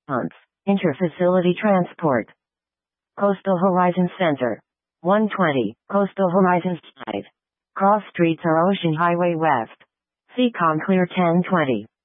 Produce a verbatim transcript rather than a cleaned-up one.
Ounce. Interfacility transport. Coastal Horizon Center. one twenty, Coastal Horizons Drive. Cross streets are Ocean Highway West. Seacom Clear ten twenty.